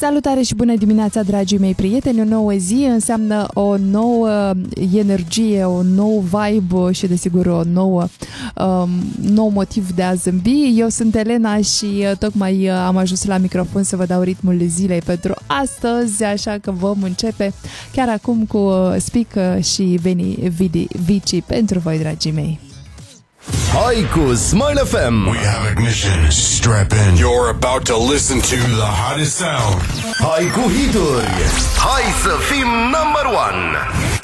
Salutare și bună dimineața, dragii mei prieteni! O nouă zi înseamnă o nouă energie, o nouă vibe și, desigur, o nouă nou motiv de a zâmbi. Eu sunt Elena și tocmai am ajuns la microfon să vă dau ritmul zilei pentru astăzi, așa că vom începe chiar acum cu Speak și Vici pentru voi, dragii mei. Hai cu Smile FM. We have ignition. Strap in. You're about to listen to the hottest sound. Hai cu hituri. Hai să fim number one.